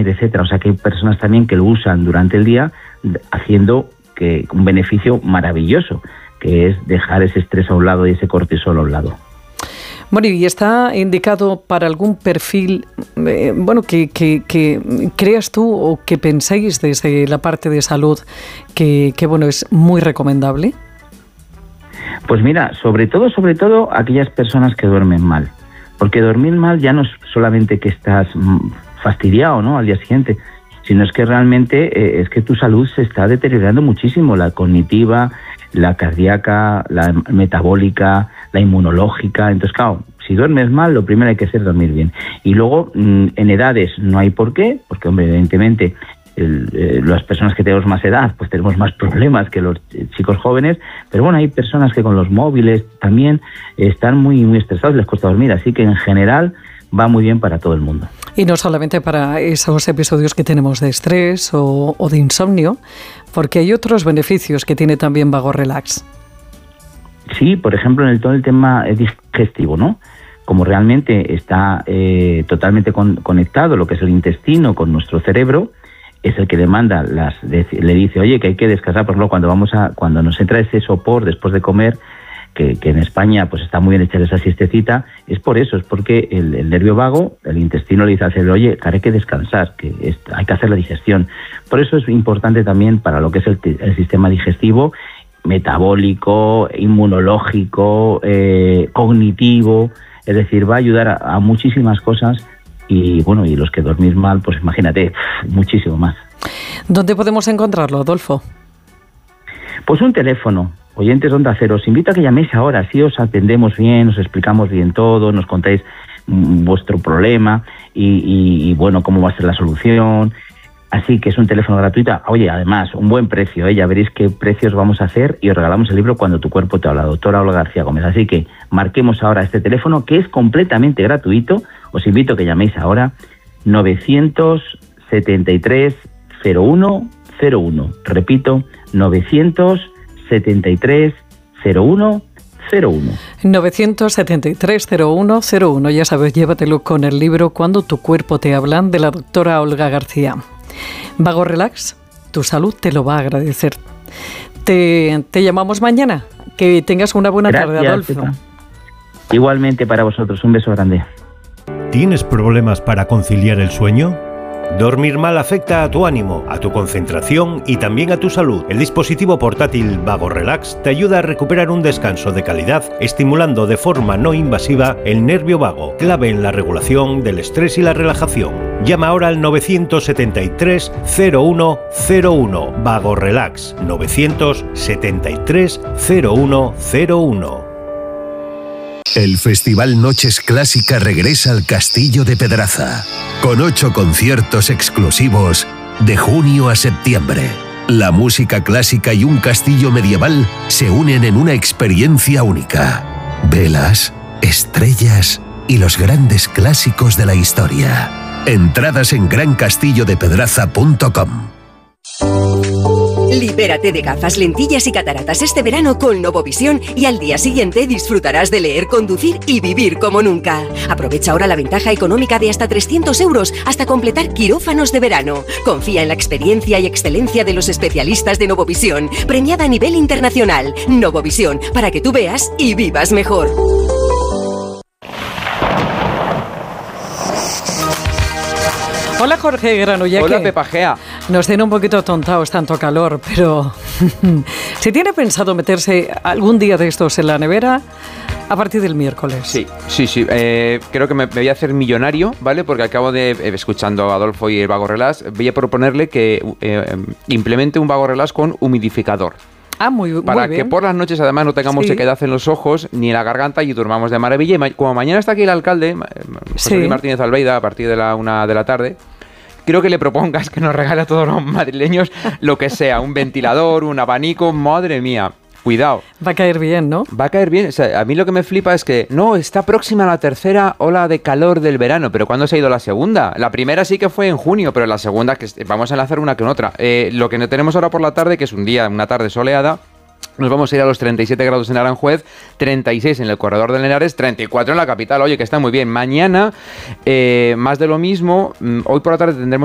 etcétera. O sea que hay personas también que lo usan durante el día haciendo que un beneficio maravilloso, que es dejar ese estrés a un lado y ese cortisol a un lado. Bueno, ¿y está indicado para algún perfil, que creas tú o que penséis desde la parte de salud que es muy recomendable? Pues mira, sobre todo aquellas personas que duermen mal. Porque dormir mal ya no es solamente que estás fastidiado, ¿no?, al día siguiente, sino es que realmente es que tu salud se está deteriorando muchísimo, la cognitiva, la cardíaca, la metabólica, la inmunológica. Entonces, claro, si duermes mal, lo primero hay que hacer es dormir bien. Y luego, en edades no hay por qué, porque, hombre, evidentemente, las personas que tenemos más edad, pues tenemos más problemas que los chicos jóvenes, pero bueno, hay personas que con los móviles también están muy, muy estresados, les cuesta dormir, así que en general va muy bien para todo el mundo. Y no solamente para esos episodios que tenemos de estrés o de insomnio, porque hay otros beneficios que tiene también Vago Relax. Sí, por ejemplo, en todo el tema digestivo, ¿no? Como realmente está totalmente conectado lo que es el intestino con nuestro cerebro, es el que demanda le dice, oye, que hay que descansar. Por ejemplo, cuando nos entra ese sopor después de comer, que en España pues está muy bien echar esa siestecita, es por eso, es porque el nervio vago, el intestino le dice al cerebro, oye, que hay que descansar, hay que hacer la digestión. Por eso es importante también para lo que es el sistema digestivo, metabólico, inmunológico, cognitivo, es decir, va a ayudar a muchísimas cosas. Y bueno, y los que dormís mal, pues imagínate, muchísimo más. ¿Dónde podemos encontrarlo, Adolfo? Pues un teléfono, oyentes de Onda Cero. Os invito a que llaméis ahora, así os atendemos bien, os explicamos bien todo, nos contáis vuestro problema y bueno, cómo va a ser la solución. Así que es un teléfono gratuito. Oye, además, un buen precio, ya veréis qué precios vamos a hacer y os regalamos el libro Cuando tu cuerpo te habla, doctora Olga García Gómez. Así que marquemos ahora este teléfono, que es completamente gratuito. Os invito a que llaméis ahora 973 0101. Repito, 973 0101. 973 0101. Ya sabes, llévatelo con el libro Cuando tu cuerpo te habla, de la doctora Olga García. Vago Relax, tu salud te lo va a agradecer. Te llamamos mañana. Que tengas una buena tarde, Adolfo. Teta. Igualmente para vosotros, un beso grande. ¿Tienes problemas para conciliar el sueño? Dormir mal afecta a tu ánimo, a tu concentración y también a tu salud. El dispositivo portátil Vago Relax te ayuda a recuperar un descanso de calidad, estimulando de forma no invasiva el nervio vago, clave en la regulación del estrés y la relajación. Llama ahora al 973 0101. Vago Relax 973 0101. El Festival Noches Clásica regresa al Castillo de Pedraza, con 8 conciertos exclusivos de junio a septiembre. La música clásica y un castillo medieval se unen en una experiencia única. Velas, estrellas y los grandes clásicos de la historia. Entradas en grancastillodepedraza.com. Libérate de gafas, lentillas y cataratas este verano con Novovisión y al día siguiente disfrutarás de leer, conducir y vivir como nunca. Aprovecha ahora la ventaja económica de hasta 300 euros hasta completar quirófanos de verano. Confía en la experiencia y excelencia de los especialistas de Novovisión, premiada a nivel internacional. Novovisión, para que tú veas y vivas mejor. Hola, Jorge Granollers. Hola, Pepa Gea. Nos tiene un poquito tontados tanto calor, pero si tiene pensado meterse algún día de estos en la nevera, a partir del miércoles. Sí. Creo que me voy a hacer millonario, ¿vale? Porque acabo de, escuchando a Adolfo y el Vago Relax, voy a proponerle que implemente un Vago Relax con humidificador. Muy bien. Para que por las noches además no tengamos sequedad en los ojos ni en la garganta y durmamos de maravilla. Y como mañana está aquí el alcalde, José Luis Martínez Almeida, a partir de la 1 de la tarde, quiero que le propongas que nos regale a todos los madrileños lo que sea, un ventilador, un abanico, madre mía. Cuidado. Va a caer bien, ¿no? Va a caer bien. O sea, a mí lo que me flipa es que no, está próxima la tercera ola de calor del verano, pero ¿cuándo se ha ido la segunda? La primera sí que fue en junio, pero la segunda, que vamos a enlazar una con otra. Lo que tenemos ahora por la tarde, que es una tarde soleada, nos vamos a ir a los 37 grados en Aranjuez, 36 en el Corredor del Henares, 34 en la capital. Oye, que está muy bien. Mañana, más de lo mismo. Hoy por la tarde tendremos